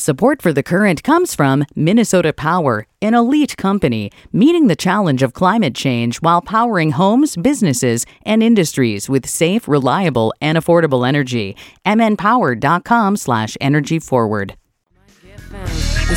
Support for The Current comes from Minnesota Power, an elite company meeting the challenge of climate change while powering homes, businesses, and industries with safe, reliable, and affordable energy. mnpower.com/energyforward.